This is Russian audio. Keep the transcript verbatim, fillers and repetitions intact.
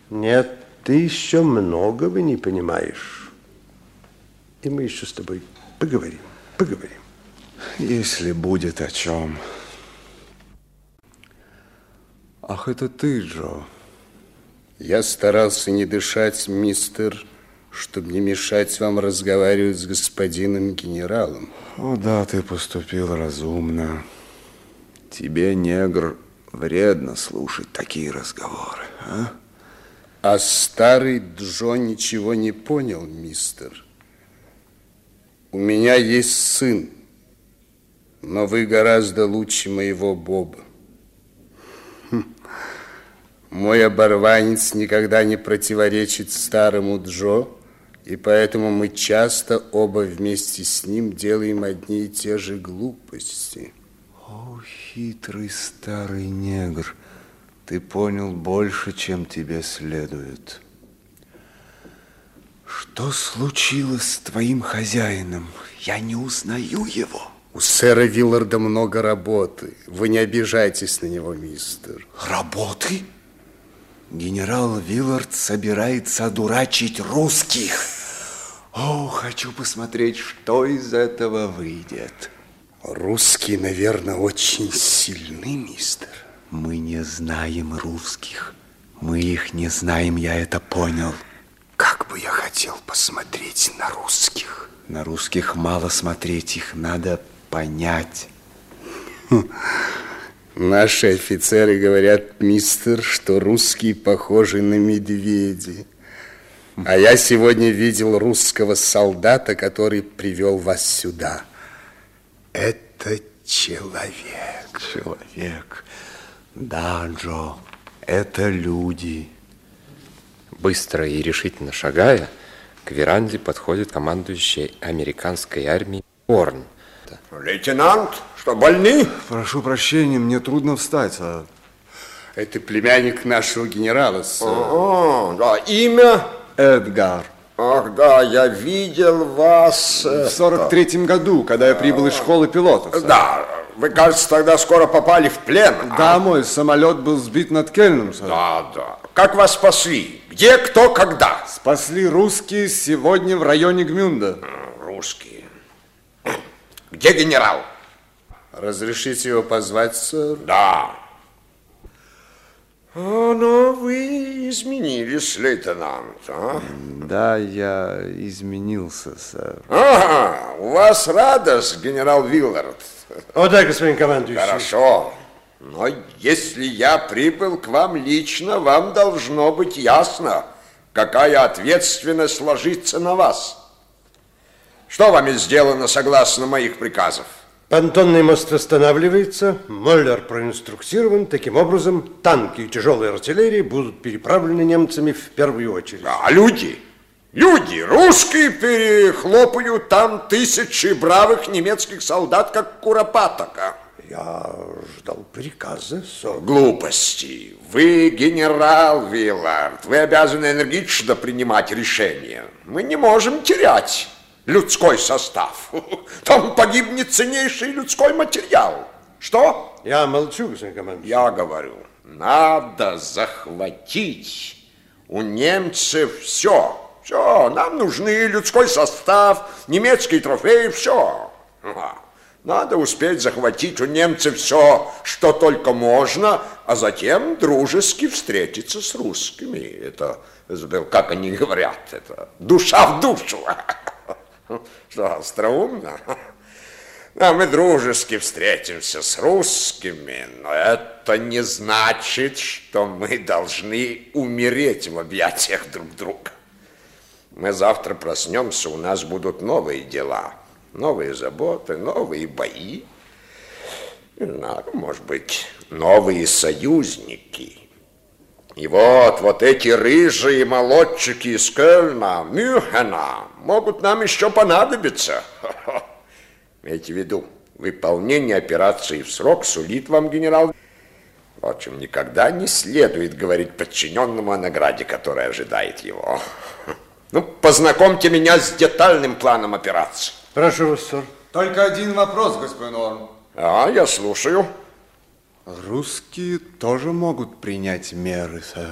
Нет, ты еще многого не понимаешь. И мы еще с тобой поговорим, поговорим. Если будет о чем. Ах, это ты, Джо. Я старался не дышать, мистер, чтобы не мешать вам разговаривать с господином генералом. О, да, ты поступил разумно. Тебе, негр, вредно слушать такие разговоры, а? А старый Джо ничего не понял, мистер. У меня есть сын, но вы гораздо лучше моего Боба. Хм. Мой оборванец никогда не противоречит старому Джо, и поэтому мы часто оба вместе с ним делаем одни и те же глупости. О, хитрый старый негр, ты понял больше, чем тебе следует. Что случилось с твоим хозяином? Я не узнаю его. У сэра Вилларда много работы. Вы не обижайтесь на него, мистер. Работы? Генерал Виллард собирается одурачить русских. О, хочу посмотреть, что из этого выйдет. Русские, наверное, очень сильны, мистер. Мы не знаем русских. Мы их не знаем, я это понял. Как бы я хотел посмотреть на русских. На русских мало смотреть, их надо понять. Наши офицеры говорят, мистер, что русские похожи на медведей. А я сегодня видел русского солдата, который привел вас сюда. Это человек. Человек. Да, Джо, это люди. Быстро и решительно шагая, к веранде подходит командующий американской армией Хорн. Лейтенант, что, больны? Прошу прощения, мне трудно встать. А... Это племянник нашего генерала, сэр. Ага, да, имя? Эдгар. Ах, да, я видел вас... В сорок третьем году, когда я прибыл из школы пилотов. Сэр. Да, вы, кажется, тогда скоро попали в плен. Да, а? мой самолет был сбит над Кельном, сэр. Да, да. Как вас спасли? Где, кто, когда? Спасли русские сегодня в районе Гмюнда. Русские. Где генерал? Разрешите его позвать, сэр? Да. А, ну, вы изменились, лейтенант, а? Да, я изменился, сэр. Ага, у вас радость, генерал Виллард. О, да, господин командующий. Хорошо. Но если я прибыл к вам лично, вам должно быть ясно, какая ответственность ложится на вас. Что вами сделано согласно моих приказов? Понтонный мост восстанавливается, Моллер проинструктирован. Таким образом, танки и тяжелая артиллерия будут переправлены немцами в первую очередь. А люди? Люди, русские перехлопают там тысячи бравых немецких солдат, как куропаток. А? Я ждал приказа, сэр. Глупости. Вы генерал Виллард. Вы обязаны энергично принимать решения. Мы не можем терять людской состав. Там погибнет ценнейший людской материал. Что? Я молчу, господин командующий. Я говорю, надо захватить у немцев все. Все, нам нужны людской состав, немецкие трофеи, все. Надо успеть захватить у немцев все, что только можно, а затем дружески встретиться с русскими. Это, как они говорят, это душа в душу. Что, остроумно? А мы дружески встретимся с русскими, но это не значит, что мы должны умереть в объятиях друг друга. Мы завтра проснемся, у нас будут новые дела, новые заботы, новые бои. Не знаю, может быть, новые союзники. И вот, вот эти рыжие молодчики из Кельна, Мюнхена могут нам еще понадобиться. Имейте в виду, выполнение операции в срок сулит вам генерал. Впрочем, никогда не следует говорить подчиненному о награде, которая ожидает его. Ну, познакомьте меня с детальным планом операции. Прошу вас, сэр. Только один вопрос, господин Орн. А, я слушаю. Русские тоже могут принять меры, сэр.